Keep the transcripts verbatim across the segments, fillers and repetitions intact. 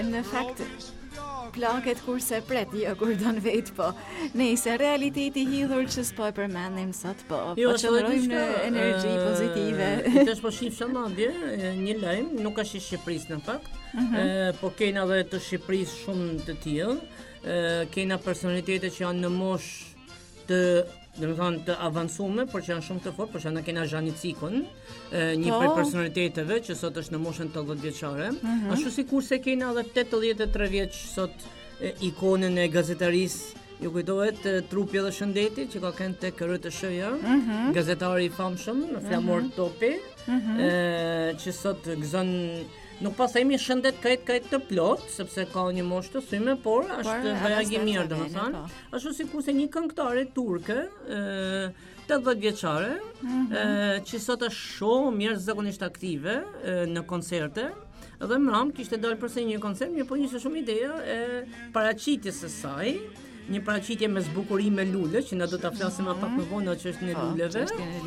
në fakt plaket kurse pret, jo kur don vet po. Nëse realiteti hidhur që s'po e përmendim sot po, jo, po qëndrojmë në energji uh, pozitive. Tash po shifsha madje një lajm, nuk është i Shqipërisë në fakt, uh-huh. e, po kena edhe të Shqipërisë shumë të tillë, kena personalitete që janë në moshë të domethënë të avancuar, por që janë shumë të fortë, por që na kena Zhani Cikun, një prej personaliteteve që sot është në moshën tetëdhjetë vjeçare, uh-huh. ashtu sikur se kena edhe tetëdhjetë e tre vjeç sot e, ikonën e gazetarisë. Ju kujtohet Trupi dhe Shëndeti që ka kënë tek R T S H-ja, uh-huh. gazetari i famshëm, Flamor uh-huh. Topi, uh-huh. e, që sot gëzon, nuk pas themi shëndet krejt krejt të plot, sepse ka një moshë të thyme, por është vajag i mirë domethënë. Ashtu sikur se një këngëtare turke, tetëdhjetë vjeçare, uh-huh. që sot është shumë mjeshtëzakonisht aktive e, në koncerte. Dhe mram kishte dalë përse një koncert, mirë po ishte shumë ideja e paraqitjes së saj. Një paraqitje me zbukurim me lule, që na do ta flasim më pak më vonë që është në luleve.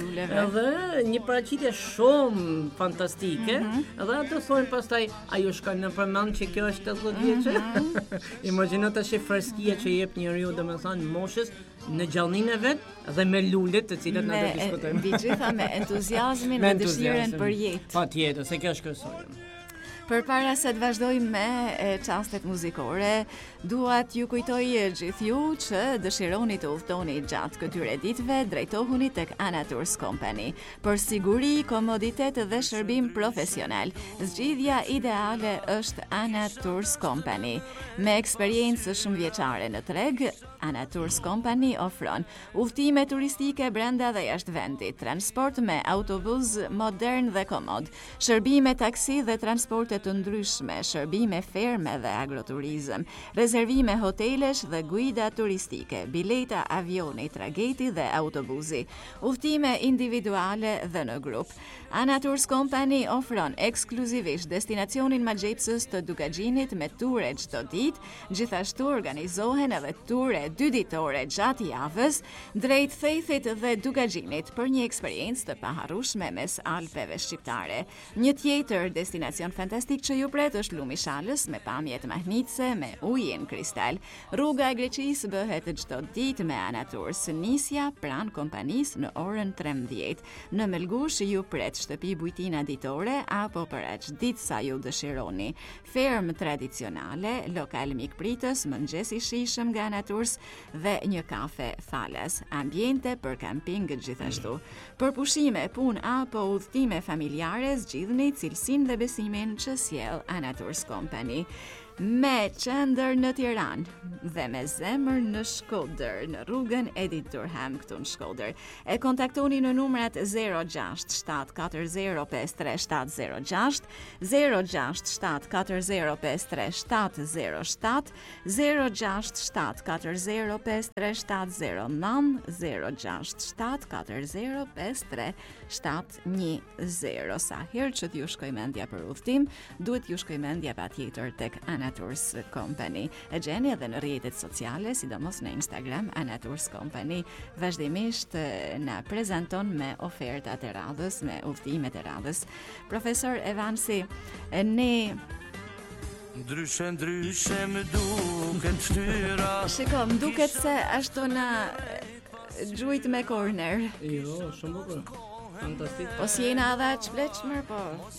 Edhe një paraqitje shumë fantastike. Mm-hmm. Edhe ato thonë pastaj, ajo shkon në përmend që kjo është tetëdhjetë vjeçë. Mm-hmm. Imagjino tash freskia që jep njeriu domethënë moshës në gjallëninë e vet dhe me lulet të cilat na do të diskutojmë. Mbi gjitha me entuziazmin dhe dëshirën për jetë. Patjetër, se kjo është kryesore. Përpara se të vazhdojmë me çastet muzikore, dua t'ju kujtoj gjithë ju që dëshironi të udhtoni gjatë këtyre ditëve, drejtohuni tek Ana Tours Company. Për siguri, komoditet dhe shërbim profesional, zgjidhja ideale është Ana Tours Company. Me eksperiencë shumëvjeçare në treg, Ana Tours Company ofron udhtime turistike brenda dhe jashtë vendit, transport me autobus modern dhe komod, shërbime taksi dhe transport të ndryshme, shërbime ferme dhe agroturizëm, rezervime hotelesh dhe guida turistike, bileta avioni, trageti dhe autobusi, udhtime individuale dhe në grup. Ana Tours Company ofron ekskluzivisht destinacionin Maxhepsës të Dukagjinit me ture çdo ditë, gjithashtu organizohen edhe ture dy ditore gjatë javës drejt Thethit dhe Dukagjinit për një eksperiencë të paharrueshme mes Alpeve shqiptare. Një tjetër destinacion fantastik që ju pret është Lumi Shalës me pamjet mahnitse me ujin kristal. Rruga e Greqisë bëhet çdo ditë me Ana Tours, nisja pranë kompanisë në orën trembëdhjetë. Në Melgush ju pret shtëpi bujtina ditore apo për aq ditë sa ju dëshironi. Ferm tradicionale, lokal mikpritës, mëngjes i shijshëm nga Ana Tours dhe një kafe falas. Ambiente për kamping gjithashtu. Për pushime, punë apo udhtime familjare, zgjidhni cilësinë dhe besimin që sjell Ana Tours Company. Me qendër në Tiranë dhe me zemër në Shkodër, në rrugën Edith Durham këtu në Shkodër. E kontaktoni në numrat zero gjasht shtat katër zero pesë tre shtat zero gjasht, zero gjasht shtat katër zero pesë tre shtat zero shtat, zero gjasht shtat katër zero pesë tre shtat zero nëntë, zero gjasht shtat katër zero pesë tre shtat një zero. Sa herë që t'ju shkoj mendja për udhtim, duhet t'ju shkoj mendja patjetër tek Ana Tours Company. E gjeni edhe në rrjetet sociale, sidomos në Instagram, Ana Tours Company vazhdimisht na prezanton me ofertat e radhës, me udhtimet e radhës. Profesor Evansi, ne Ndryshe, ndryshe më duket shtyra. Shiko, më duket se ashtu na gjujt me corner. Jo, shumë bukur. Fantastik. Po si jena edhe aq pleqmër, po.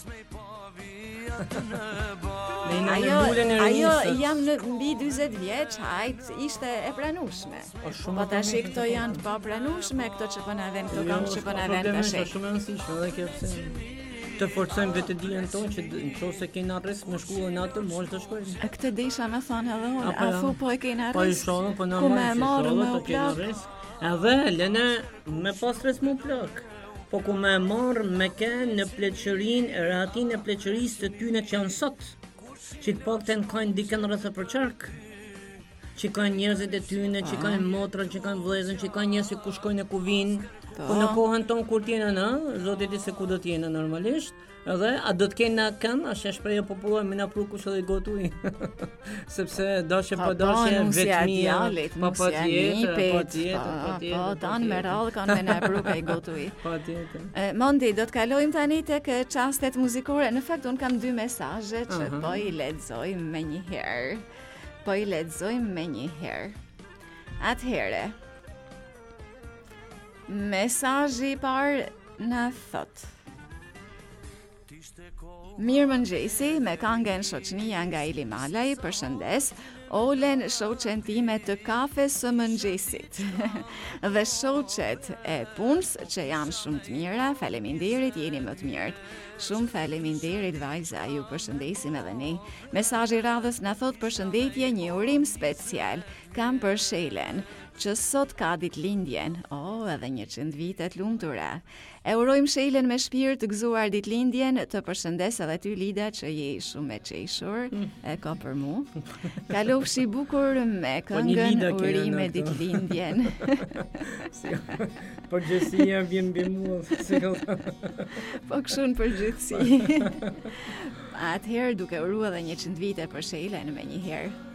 Ajo, ajo jam në mbi dyzet vjeç, hajt, ishte e pranueshme. Po tash këto janë të papranueshme, këto që po na vjen, këto kanë që po na vjen tash. Është shumë e rëndësishme edhe kjo pse të forcojmë vetëdijen tonë që nëse kena rrezik me shkollën atë, mos të shkojmë. E këtë desha me thonë edhe unë, a thu po e kena rrezik? Po i shohim, po normal. Ku më marrë me u plak? Edhe lënë me pas rrezik më plak. Po ku me marrë me ke në pleqërin, ratin e pleqërisë të tyne që janë sot, që të pakten kanë dikën rrëthë për qark, që kanë njerëzit e tyne, që kanë motrën, që kanë vlezën, që kanë njerëzit ku shkojnë e ku vinë, Po në kohën tonë kur t'jena në, zoti di se ku do t'jena normalisht, edhe a do të kenë kënd, a është shprehje popullore me na pru kush edhe gotuj. Sepse dashje po dashje vetmia, po po tjetër, po tjetër, po tjetër. Po tan me radhë kanë me na pru kai gotuj. Po tjetër. Mondi, do të kalojmë tani tek çastet muzikore. Në fakt un kam dy mesazhe që po i lexoj më një herë. Po i lexoj më një herë. Atëherë. Mesazhi i parë na thot: Mirë mëngjesi, me këngën Shoqënia nga Ili Malaj, përshëndes, Olen shoqen time të kafes së mëngjesit. Dhe shoqet e punës që janë shumë të mira, faleminderit, jeni më të mirët. Shumë faleminderit vajza, ju përshëndesim edhe ne. Mesazhi i radhës na thot përshëndetje, një urim special kam për Shelen, që sot ka ditëlindjen. Oh, edhe njëqind vite të lumtura. E urojmë Shelen me shpirt të gëzuar ditëlindjen, të përshëndes edhe ty Lida që je shumë e qeshur, e ka për mu. Kalofshi bukur me këngën urime ditëlindjen. Përgjithësia vjen mbi mua. Po kështu në përgjithësi. Atëherë duke uru edhe njëqind vite për Shelen me një herë.